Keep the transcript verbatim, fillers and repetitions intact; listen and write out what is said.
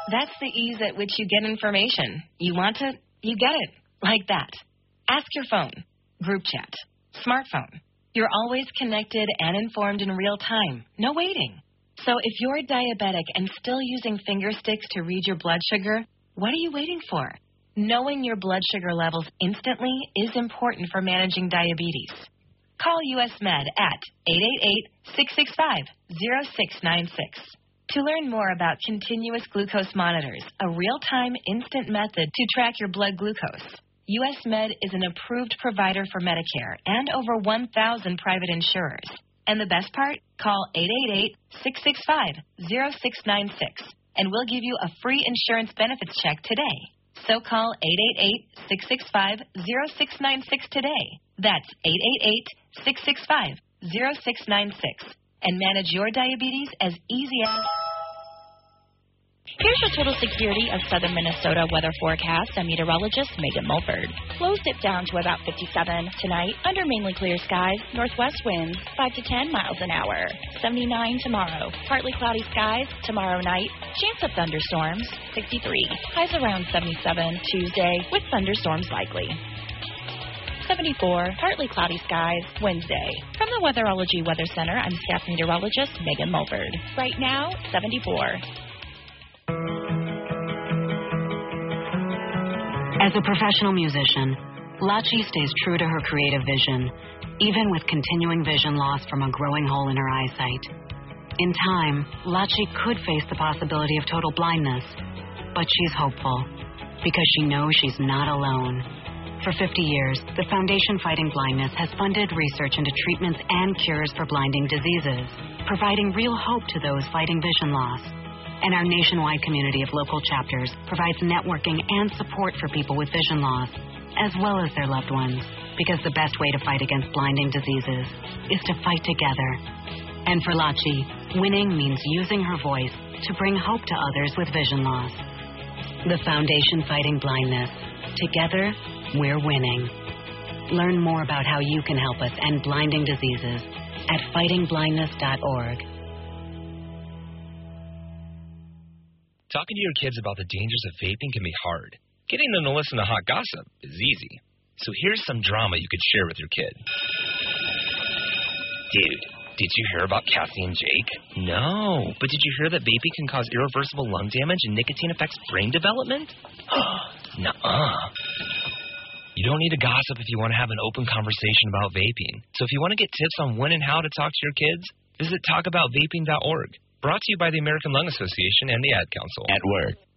That's the ease at which you get information. You want it, you get it. Like that. Ask your phone. Group chat. Smartphone. You're always connected and informed in real time. No waiting. So if you're diabetic and still using finger sticks to read your blood sugar, what are you waiting for? Knowing your blood sugar levels instantly is important for managing diabetes. Call U S Med at eight eight eight, six six five, zero six nine six. To learn more about continuous glucose monitors, a real-time instant method to track your blood glucose, U S Med is an approved provider for Medicare and over one thousand private insurers. And the best part? Call eight eight eight, six six five, zero six nine six, and we'll give you a free insurance benefits check today. So call eight eight eight, six six five, zero six nine six today. That's eight eight eight, six six five, zero six nine six. And manage your diabetes as easy as... Here's your total security of southern Minnesota weather forecast. I'm meteorologist Megan Mulford. Lows dip down to about fifty-seven tonight under mainly clear skies. Northwest winds five to ten miles an hour. seventy-nine tomorrow. Partly cloudy skies tomorrow night. Chance of thunderstorms sixty-three. Highs around seventy-seven Tuesday with thunderstorms likely. seventy-four, partly cloudy skies Wednesday. From the Weatherology Weather Center, I'm staff meteorologist Megan Mulford. Right now, seventy-four. As a professional musician, Lachi stays true to her creative vision, even with continuing vision loss from a growing hole in her eyesight. In time, Lachi could face the possibility of total blindness, but she's hopeful because she knows she's not alone. For fifty years, the Foundation Fighting Blindness has funded research into treatments and cures for blinding diseases, providing real hope to those fighting vision loss. And our nationwide community of local chapters provides networking and support for people with vision loss, as well as their loved ones, because the best way to fight against blinding diseases is to fight together. And for Lachi, winning means using her voice to bring hope to others with vision loss. The Foundation Fighting Blindness. Together, we're winning. Learn more about how you can help us end blinding diseases at fighting blindness dot org. Talking to your kids about the dangers of vaping can be hard. Getting them to listen to hot gossip is easy. So here's some drama you could share with your kid. Dude, did you hear about Cassie and Jake? No, but did you hear that vaping can cause irreversible lung damage and nicotine affects brain development? Nuh-uh. You don't need to gossip if you want to have an open conversation about vaping. So if you want to get tips on when and how to talk to your kids, visit talk about vaping dot org. Brought to you by the American Lung Association and the Ad Council. At work.